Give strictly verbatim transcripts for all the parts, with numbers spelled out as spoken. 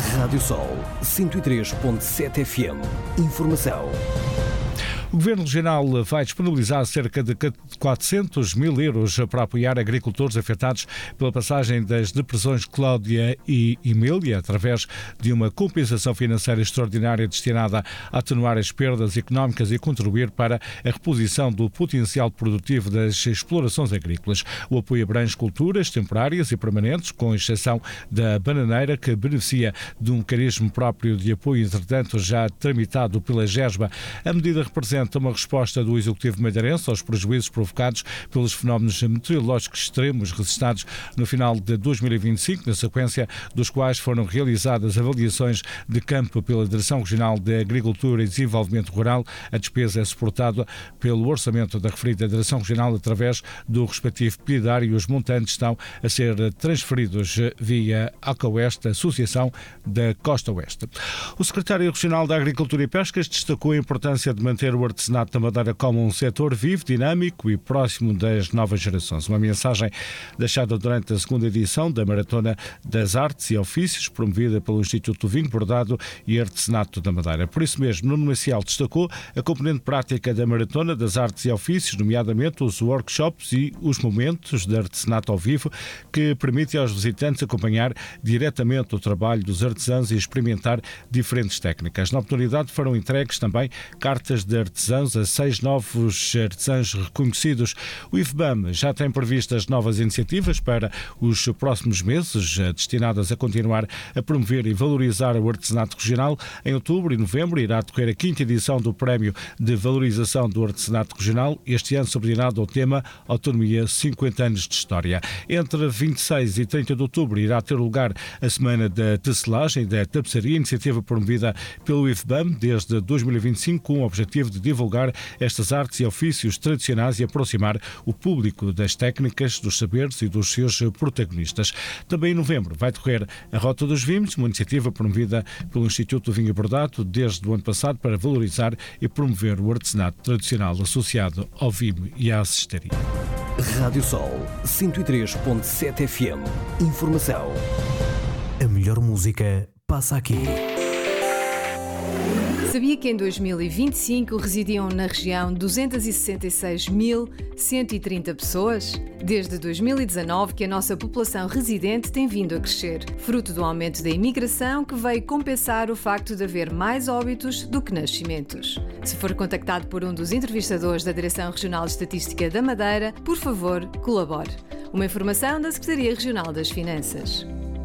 Rádio Sol cento e três ponto sete F M. Informação. O Governo Regional vai disponibilizar cerca de quatrocentos mil euros para apoiar agricultores afetados pela passagem das depressões Cláudia e Emília, através de uma compensação financeira extraordinária destinada a atenuar as perdas económicas e contribuir para a reposição do potencial produtivo das explorações agrícolas. O apoio abrange culturas temporárias e permanentes, com exceção da bananeira, que beneficia de um mecanismo próprio de apoio, entretanto já tramitado pela GESBA. A medida representa uma resposta do Executivo madeirense aos prejuízos provocados pelos fenómenos meteorológicos extremos registrados no final de dois mil e vinte e cinco, na sequência dos quais foram realizadas avaliações de campo pela Direção Regional de Agricultura e Desenvolvimento Rural. A despesa é suportada pelo orçamento da referida Direção Regional através do respectivo piedade, e os montantes estão a ser transferidos via ACOeste, Associação da Costa Oeste. O Secretário Regional da Agricultura e Pescas destacou a importância de manter o artesanato da Madeira como um setor vivo, dinâmico e próximo das novas gerações. Uma mensagem deixada durante a segunda edição da Maratona das Artes e Ofícios, promovida pelo Instituto do Vinho, Bordado e Artesanato da Madeira. Por isso mesmo, Nuno Maciel destacou a componente prática da Maratona das Artes e Ofícios, nomeadamente os workshops e os momentos de artesanato ao vivo, que permitem aos visitantes acompanhar diretamente o trabalho dos artesãos e experimentar diferentes técnicas. Na oportunidade foram entregues também cartas de artesãos a seis novos artesãos reconhecidos. O I F B A M já tem previstas novas iniciativas para os próximos meses, destinadas a continuar a promover e valorizar o artesanato regional. Em outubro e novembro irá decorrer a quinta edição do Prémio de Valorização do Artesanato Regional, este ano subordinado ao tema Autonomia cinquenta anos de História. Entre vinte e seis e trinta de outubro irá ter lugar a Semana da Tecelagem e da Tapeçaria, iniciativa promovida pelo I F B A M desde dois mil e vinte e cinco, com o objetivo de divulgar estas artes e ofícios tradicionais e aproximar o público das técnicas, dos saberes e dos seus protagonistas. Também em novembro vai decorrer a Rota dos Vinhos, uma iniciativa promovida pelo Instituto do Vinho e Bordado desde o ano passado para valorizar e promover o artesanato tradicional associado ao vinho e à cestaria. Rádio Sol cento e três ponto sete F M. Informação. A melhor música passa aqui. Sabia que em dois mil e vinte e cinco residiam na região duzentos e sessenta e seis mil cento e trinta pessoas? Desde dois mil e dezanove que a nossa população residente tem vindo a crescer, fruto do aumento da imigração que veio compensar o facto de haver mais óbitos do que nascimentos. Se for contactado por um dos entrevistadores da Direção Regional de Estatística da Madeira, por favor, colabore. Uma informação da Secretaria Regional das Finanças.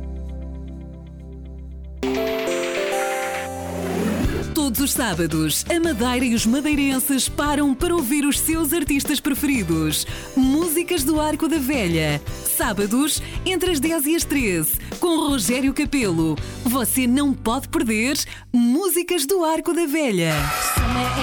Todos os sábados, a Madeira e os madeirenses param para ouvir os seus artistas preferidos. Músicas do Arco da Velha. Sábados, entre as dez e as treze, com Rogério Capelo. Você não pode perder Músicas do Arco da Velha.